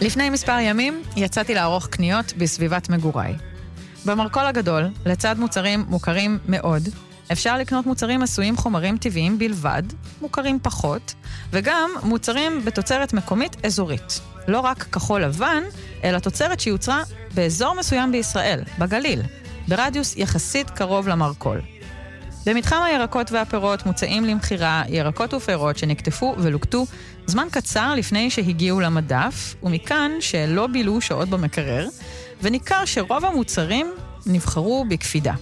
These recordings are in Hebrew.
לפני מספר ימים יצאתי לערוך קניות בסביבת מגוריי. במרכול הגדול, לצד מוצרים מוכרים מאוד, אפשר לקנות מוצרים עשויים חומרים טבעיים בלבד, מוכרים פחות, וגם מוצרים בתוצרת מקומית אזורית. לא רק כחול לבן, אלא תוצרת שיוצרה באזור מסוים בישראל, בגליל, ברדיוס יחסית קרוב למרכול. במתחם הירקות והפירות מוצאים למחירה ירקות ופירות שנקטפו ולוקטו זמן קצר לפני שהגיעו למדף, ומכאן שלא בילו שעות במקרר, וניכר שרוב המוצרים נבחרו בקפידה.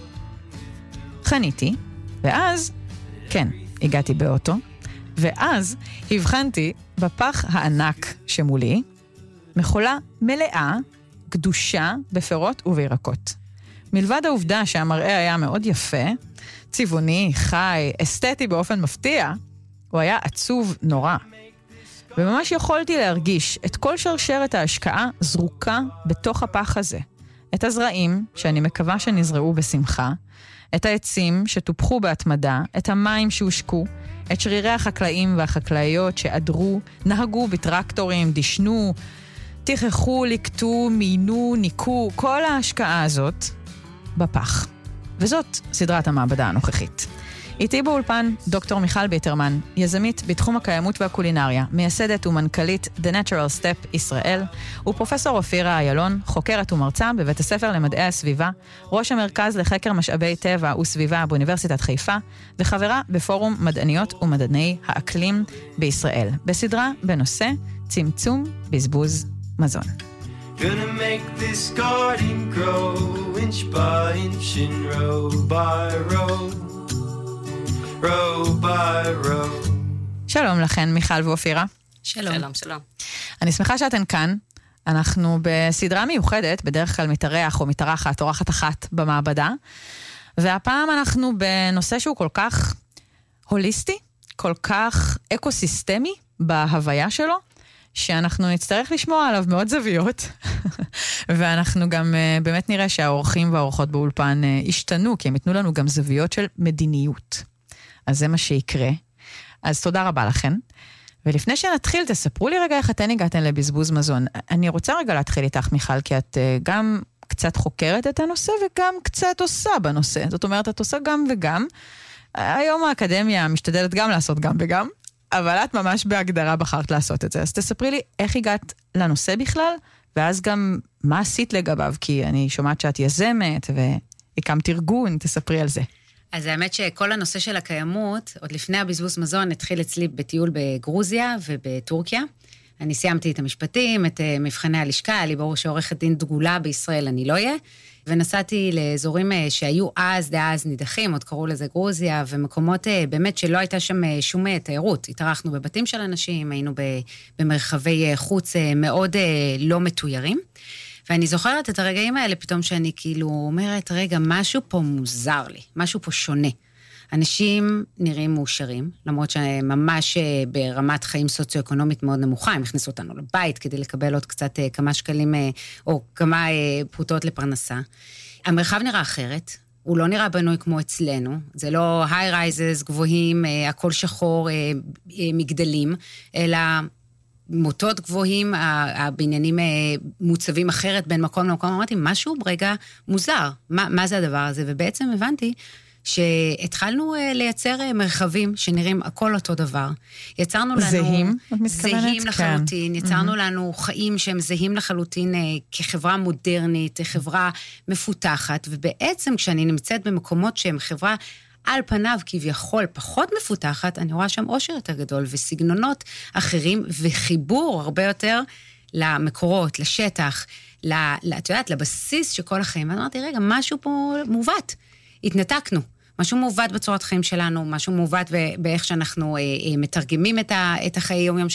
חניתי, ואז, כן, הגעתי באוטו, ואז הבחנתי בפח הענק שמולי, מכולה מלאה, גדושה בפירות ובירקות. מלבד העובדה שהמראה היה מאוד יפה, צבעוני, חי, אסתטי באופן מפתיע, הוא היה עצוב נורא. וממש יכולתי להרגיש את כל שרשרת ההשקעה זרוקה בתוך הפח הזה. את הזרעים, שאני מקווה שנזרעו בשמחה, את העצים שטופחו בהתמדה, את המים שהושקו, את שרירי החקלאים והחקלאיות שעדרו, נהגו בטרקטורים, דשנו, תיכחו, לקטו, מינו, ניקו, כל ההשקעה הזאת בפח. וזאת סדרת המעבדה הנוכחית. איתי באולפן דוקטור מיכל ביטרמן, יזמית בתחום הקיימות והקולינריה, מייסדת ומנכ"לית The Natural Step ישראל, ופרופסור אופירה איילון, חוקרת ומרצה בבית הספר למדעי הסביבה, ראש המרכז לחקר משאבי טבע וסביבה באוניברסיטת חיפה, וחברה בפורום מדעניות ומדעני האקלים בישראל, בסדרה בנושא צמצום בזבוז מזון. Gonna make this garden grow inch by inch and row by row, row by row. שלום לכן, מיכל ואופירה. שלום. שלום, שלום. אני שמחה שאתן כאן. אנחנו בסדרה מיוחדת, בדרך כלל מתארח או מתארחת, אורחת אחת במעבדה. והפעם אנחנו בנושא שהוא כל כך הוליסטי, כל כך אקוסיסטמי בהוויה שלו, שאנחנו נצטרך לשמוע עליו מאוד זוויות, ואנחנו גם באמת נראה שהאורחים והאורחות באולפן השתנו, כי הם יתנו לנו גם זוויות של מדיניות. אז זה מה שיקרה. אז תודה רבה לכן. ולפני שנתחיל, תספרו לי רגע איך אתן הגעתן לבזבוז מזון. אני רוצה רגע להתחיל איתך, מיכל, כי את גם קצת חוקרת את הנושא וגם קצת עושה בנושא. זאת אומרת, את עושה גם וגם. היום האקדמיה משתדלת גם לעשות גם וגם. אבל את ממש בהגדרה בחרת לעשות את זה. אז תספרי לי איך הגעת לנושא בכלל, ואז גם מה עשית לגביו, כי אני שומעת שאת יזמת והקמת ארגון, תספרי על זה. אז האמת שכל הנושא של הקיימות, עוד לפני הבזבוז מזון, התחיל אצלי בטיול בגרוזיה ובטורקיה. אני סיימתי את המשפטים, את מבחני הלשכה, היה לי ברור שעורכת דין דגולה בישראל אני לא אהיה, ונסעתי לאזורים שהיו דאז נידחים, עוד קראו לזה גרוזיה, ומקומות באמת שלא הייתה שם שום תיירות. התארחנו בבתים של אנשים, היינו במרחבי חוץ מאוד לא מתוירים, ואני זוכרת את הרגעים האלה פתאום שאני כאילו אומרת, רגע, משהו פה מוזר לי, משהו פה שונה. אנשים נראים מאושרים, למרות שממש ברמת חיים סוציו-אקונומית מאוד נמוכה, הם הכניסו אותנו לבית כדי לקבל עוד קצת כמה שקלים או כמה פרוטות לפרנסה. המרחב נראה אחרת, הוא לא נראה בנוי כמו אצלנו, זה לא high rises גבוהים, הכל שחור, מגדלים, אלא מוטות גבוהים, הבניינים מוצבים אחרת בין מקום למקום. אמרתי, משהו רגע מוזר, מה זה הדבר הזה? ובעצם הבנתי שהתחלנו לייצר מרחבים שנראים הכל אותו דבר. יצרנו לנו... זהים, את מתכוונת? זהים לחלוטין. יצרנו לנו חיים שהם זהים לחלוטין כחברה מודרנית, חברה מפותחת, ובעצם כשאני נמצאת במקומות שהם חברה על פניו כביכול פחות מפותחת, אני רואה שם אושר יותר גדול, וסגנונות אחרים, וחיבור הרבה יותר למקורות, לשטח, את יודעת, לבסיס של כל החיים. ואני אמרתי, רגע, משהו פה מובט. התנתקנו. משהו מעוות בצורת חיים שלנו, משהו מעוות באיך שאנחנו מתרגמים את החיי יום-יום